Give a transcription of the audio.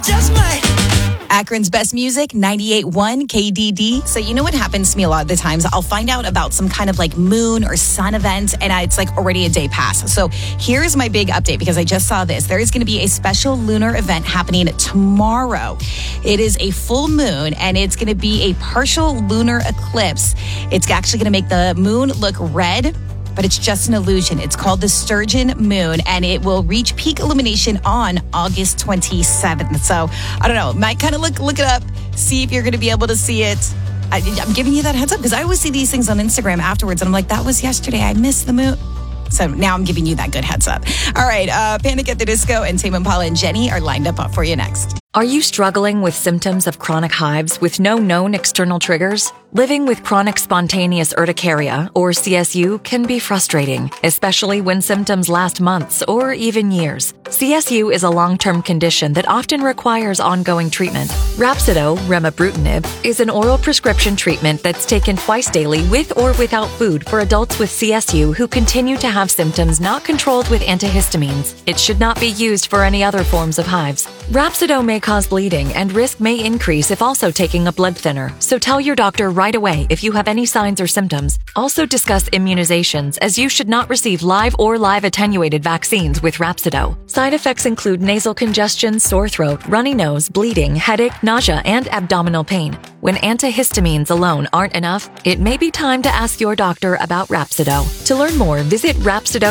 just might. Akron's best music, 98.1 KDD. So you know what happens to me a lot of the times? I'll find out about some kind of like moon or sun event, and it's like already a day past. So here's my big update, because I just saw this. There is going to be a special lunar event happening tomorrow. It is a full moon, and it's going to be a partial lunar eclipse. It's actually going to make the moon look red, but it's just an illusion. It's called the Sturgeon Moon, and it will reach peak illumination on August 27th. So, I don't know, might kind of look it up, see if you're going to be able to see it. I'm giving you that heads up, because I always see these things on Instagram afterwards, and I'm like, that was yesterday. I missed the moon. So now I'm giving you that good heads up. All right, Panic at the Disco and Tame Impala and Jenny are lined up for you next. Are you struggling with symptoms of chronic hives with no known external triggers? Living with chronic spontaneous urticaria, or CSU, can be frustrating, especially when symptoms last months or even years. CSU is a long-term condition that often requires ongoing treatment. Rhapsido, remibrutinib, is an oral prescription treatment that's taken twice daily with or without food for adults with CSU who continue to have symptoms not controlled with antihistamines. It should not be used for any other forms of hives. Rhapsido may cause bleeding, and risk may increase if also taking a blood thinner, so tell your doctor right away if you have any signs or symptoms. Also discuss immunizations, as you should not receive live or live attenuated vaccines with Rhapsido. Side effects include nasal congestion, sore throat, runny nose, bleeding, headache, nausea, and abdominal pain. When antihistamines alone aren't enough, it may be time to ask your doctor about Rhapsido. To learn more, visit Rhapsido.